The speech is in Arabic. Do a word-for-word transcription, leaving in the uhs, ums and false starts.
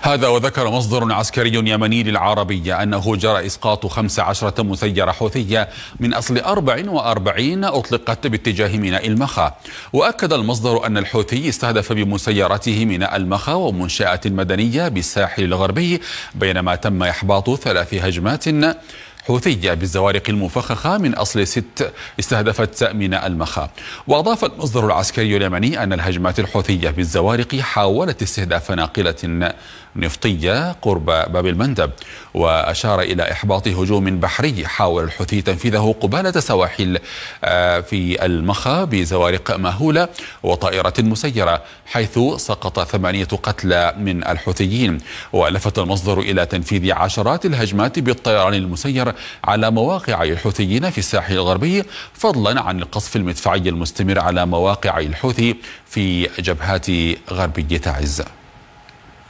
هذا وذكر مصدر عسكري يمني للعربية أنه جرى إسقاط خمس عشرة مسيرة حوثية من أصل أربع وأربعين أطلقت باتجاه ميناء المخا. وأكد المصدر أن الحوثي استهدف بمسيرته ميناء المخا ومنشآت مدنية بالساحل الغربي، بينما تم إحباط ثلاث هجمات حوثية بالزوارق المفخخة من أصل ست استهدفت ميناء المخا. وأضاف المصدر العسكري اليمني أن الهجمات الحوثية بالزوارق حاولت استهداف ناقلة نفطية قرب باب المندب، وأشار إلى إحباط هجوم بحري حاول الحوثي تنفيذه قبالة سواحل في المخا بزوارق مهولة وطائرة مسيرة، حيث سقط ثمانية قتلى من الحوثيين. ولفت المصدر إلى تنفيذ عشرات الهجمات بالطيران المسير على مواقع الحوثيين في الساحل الغربي، فضلا عن القصف المدفعي المستمر على مواقع الحوثي في جبهات غربي تعز.